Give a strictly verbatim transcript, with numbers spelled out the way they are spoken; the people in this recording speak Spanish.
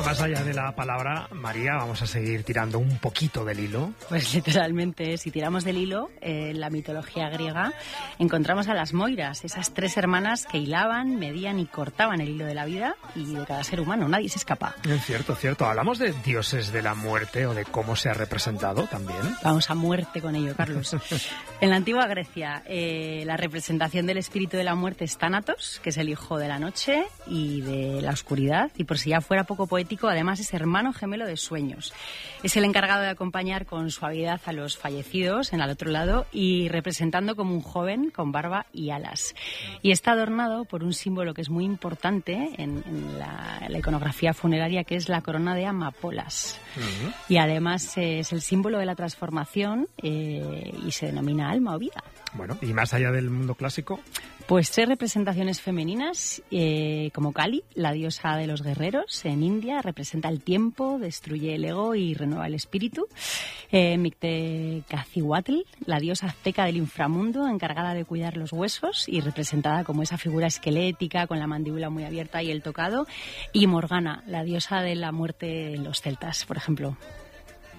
más allá de la palabra, María, vamos a seguir tirando un poquito del hilo. Pues literalmente, si tiramos del hilo, eh, en la mitología griega encontramos a las Moiras, esas tres hermanas que hilaban, medían y cortaban el hilo de la vida y de cada ser humano. Nadie se escapa. Es cierto, cierto. Hablamos de dioses de la muerte o de cómo se ha representado también. Vamos a muerte con ello, Carlos. En la antigua Grecia, eh, la representación del espíritu de la muerte es Tánatos, que es el hijo de la noche y de la oscuridad, y por si ya fuera poco poético, además es hermano gemelo de Sueños. Es el encargado de acompañar con suavidad a los fallecidos en el otro lado y representando como un joven con barba y alas. Y está adornado por un símbolo que es muy importante en, en la, la iconografía funeraria, que es la corona de amapolas. Uh-huh. Y además eh, es el símbolo de la transformación eh, y se denomina alma o vida. Bueno, y más allá del mundo clásico... Pues tres representaciones femeninas, eh, como Kali, la diosa de los guerreros en India, representa el tiempo, destruye el ego y renueva el espíritu. Eh, Mictecacihuatl, la diosa azteca del inframundo, encargada de cuidar los huesos y representada como esa figura esquelética con la mandíbula muy abierta y el tocado. Y Morgana, la diosa de la muerte en los celtas, por ejemplo.